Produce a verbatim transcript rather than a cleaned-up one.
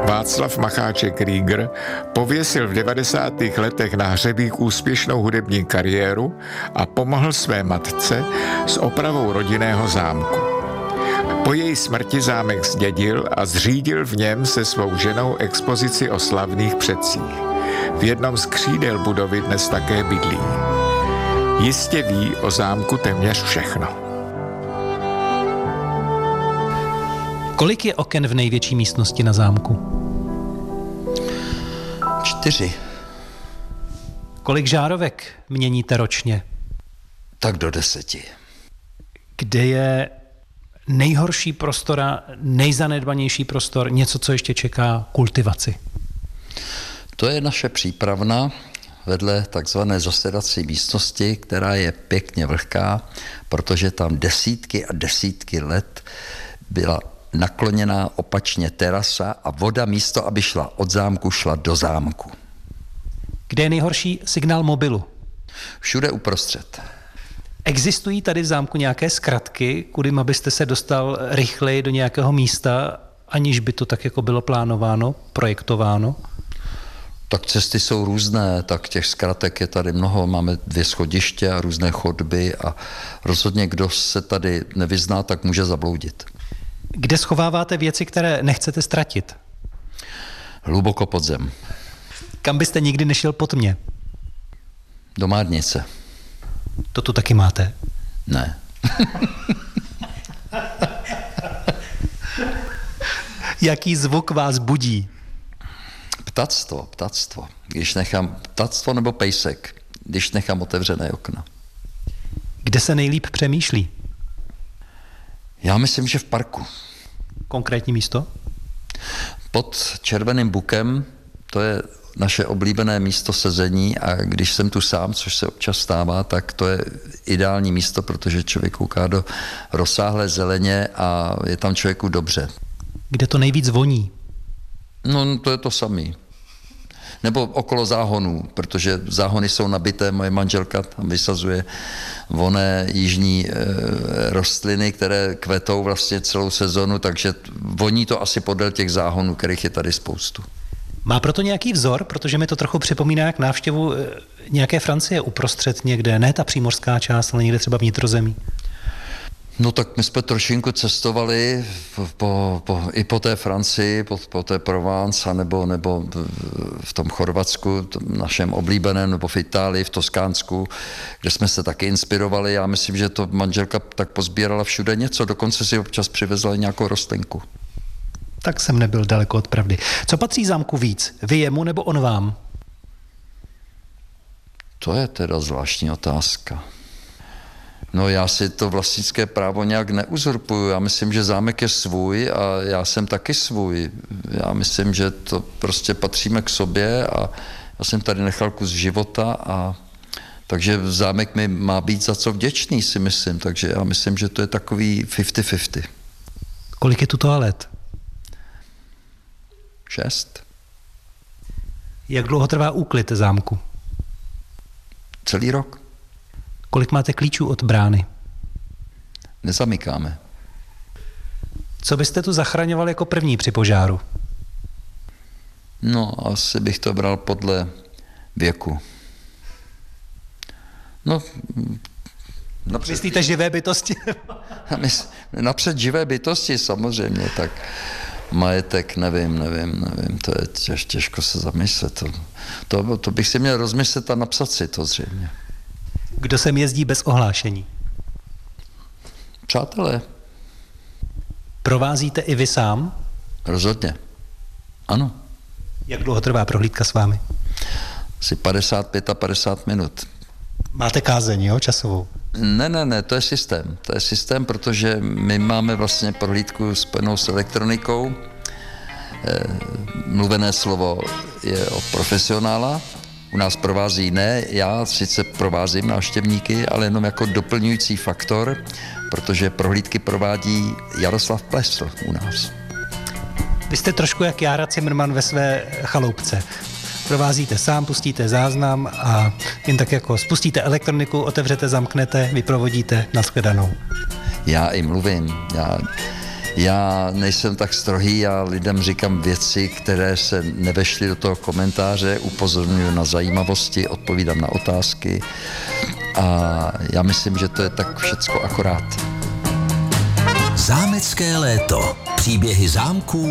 Václav Macháček Rieger pověsil v devadesátých letech na hřebík úspěšnou hudební kariéru a pomohl své matce s opravou rodinného zámku. Po její smrti zámek zdědil a zřídil v něm se svou ženou expozici o slavných předcích. V jednom z křídel budovy dnes také bydlí. Jistě ví o zámku téměř všechno. Kolik je oken v největší místnosti na zámku? Čtyři. Kolik žárovek měníte ročně? Tak do deseti. Kde je nejhorší prostor a nejzanedbanější prostor, něco, co ještě čeká kultivaci? To je naše přípravna vedle takzvané zasedací místnosti, která je pěkně vlhká, protože tam desítky a desítky let byla nakloněná opačně terasa a voda místo, aby šla od zámku, šla do zámku. Kde je nejhorší signál mobilu? Všude uprostřed. Existují tady v zámku nějaké zkratky, kudy abyste se dostal rychleji do nějakého místa, aniž by to tak jako bylo plánováno, projektováno? Tak cesty jsou různé, tak těch zkratek je tady mnoho, máme dvě schodiště a různé chodby a rozhodně kdo se tady nevyzná, tak může zabloudit. Kde schováváte věci, které nechcete ztratit? Hluboko pod zem. Kam byste nikdy nešel pod mě? Do Mádnice. To tu taky máte? Ne. Jaký zvuk vás budí? Ptactvo, ptactvo. Když nechám ptactvo nebo pejsek, když nechám otevřené okna. Kde se nejlíp přemýšlí? Já myslím, že v parku. Konkrétní místo? Pod Červeným bukem, to je naše oblíbené místo sezení a když jsem tu sám, což se občas stává, tak to je ideální místo, protože člověk kouká do rozsáhlé zeleně a je tam člověku dobře. Kde to nejvíc voní? No, to je to samý. Nebo okolo záhonů, protože záhony jsou nabité, moje manželka tam vysazuje vonné jižní e, rostliny, které kvetou vlastně celou sezonu, takže voní to asi podél těch záhonů, kterých je tady spoustu. Má proto nějaký vzor, protože mi to trochu připomíná jak návštěvu nějaké Francie uprostřed někde, ne ta přímořská část, ale někde třeba vnitrozemí. No tak my jsme trošinku cestovali po, po, i po té Francii, po, po té Provence, nebo, nebo v tom Chorvatsku, tom našem oblíbeném, nebo v Itálii, v Toskánsku, kde jsme se taky inspirovali. Já myslím, že to manželka tak pozbírala všude něco, dokonce si občas přivezla nějakou rostlinku. Tak jsem nebyl daleko od pravdy. Co patří zámku víc? Vy jemu nebo on vám? To je teda zvláštní otázka. No já si to vlastnické právo nějak neuzurpuju. Já myslím, že zámek je svůj a já jsem taky svůj. Já myslím, že to prostě patříme k sobě a já jsem tady nechal kus života a takže zámek mi má být za co vděčný, si myslím. Takže já myslím, že to je takový padesát na padesát. Kolik je tu toalet? Šest. Jak dlouho trvá úklid zámku? Celý rok. Kolik máte klíčů od brány? Nezamykáme. Co byste tu zachraňoval jako první při požáru? No, asi bych to bral podle věku. No, napřed... Myslíte živé bytosti? Napřed živé bytosti, samozřejmě, tak majetek, nevím, nevím, nevím, to je těž, těžko se zamyslet. To, to, to bych si měl rozmyslet a napsat si to zřejmě. Kdo sem jezdí bez ohlášení? Přátelé. Provázíte i vy sám? Rozhodně. Ano. Jak dlouho trvá prohlídka s vámi? Asi padesát pět a padesát minut. Máte kázeň, jo, časovou? Ne, ne, ne, to je systém. To je systém, protože my máme vlastně prohlídku spojenou s elektronikou. E, mluvené slovo je od profesionála. U nás provází ne, já sice provázím návštěvníky, ale jenom jako doplňující faktor, protože prohlídky provádí Jaroslav Plesl u nás. Vy jste trošku jak Jára Cimrman ve své chaloupce. Provázíte sám, pustíte záznam a jen tak jako spustíte elektroniku, otevřete, zamknete, vyprovodíte, nashledanou. Já i mluvím. Já, Já nejsem tak strohý, já lidem říkám věci, které se nevešly do toho komentáře, upozorňuji na zajímavosti, odpovídám na otázky a já myslím, že to je tak všecko akorát. Zámecké léto. Příběhy zámků